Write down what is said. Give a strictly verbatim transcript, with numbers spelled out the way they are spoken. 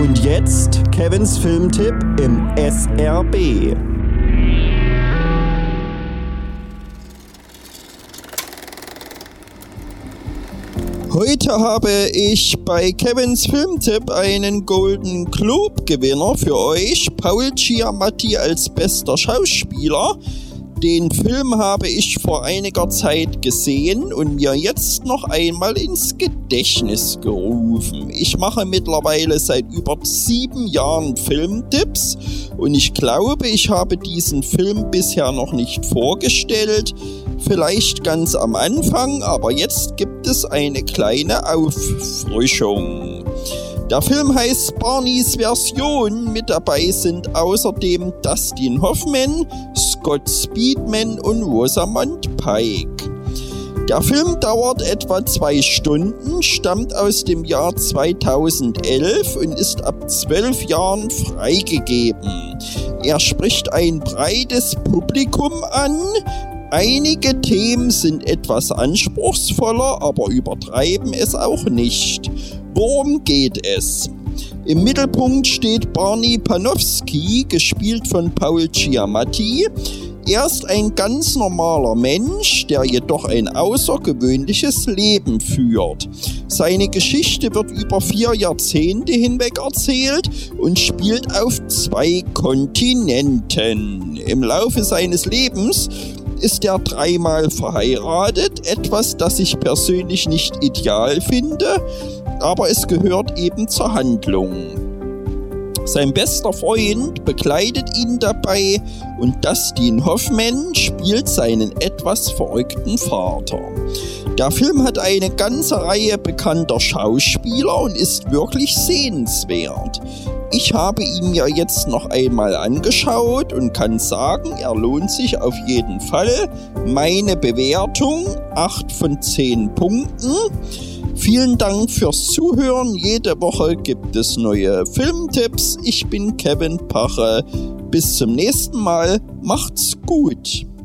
Und jetzt Kevins Filmtipp im S R B. Heute habe ich bei Kevins Filmtipp einen Golden Globe-Gewinner für euch, Paul Giamatti als bester Schauspieler. Den Film habe ich vor einiger Zeit gesehen und mir jetzt noch einmal ins Gedächtnis gerufen. Ich mache mittlerweile seit über sieben Jahren Filmtipps und ich glaube, ich habe diesen Film bisher noch nicht vorgestellt. Vielleicht ganz am Anfang, aber jetzt gibt es eine kleine Auffrischung. Der Film heißt Barneys Version. Mit dabei sind außerdem Dustin Hoffman, Scott Speedman und Rosamund Pike. Der Film dauert etwa zwei Stunden, stammt aus dem Jahr zweitausendelf und ist ab zwölf Jahren freigegeben. Er spricht ein breites Publikum an. Einige Themen sind etwas anspruchsvoller, aber übertreiben es auch nicht. Worum geht es? Im Mittelpunkt steht Barney Panofsky, gespielt von Paul Giamatti. Er ist ein ganz normaler Mensch, der jedoch ein außergewöhnliches Leben führt. Seine Geschichte wird über vier Jahrzehnte hinweg erzählt und spielt auf zwei Kontinenten. Im Laufe seines Lebens ist er dreimal verheiratet, etwas, das ich persönlich nicht ideal finde, aber es gehört eben zur Handlung. Sein bester Freund begleitet ihn dabei und Dustin Hoffman spielt seinen etwas verrückten Vater. Der Film hat eine ganze Reihe bekannter Schauspieler und ist wirklich sehenswert. Ich habe ihn mir jetzt noch einmal angeschaut und kann sagen, er lohnt sich auf jeden Fall. Meine Bewertung acht von zehn Punkten. Vielen Dank fürs Zuhören. Jede Woche gibt es neue Filmtipps. Ich bin Kevin Pache. Bis zum nächsten Mal. Macht's gut.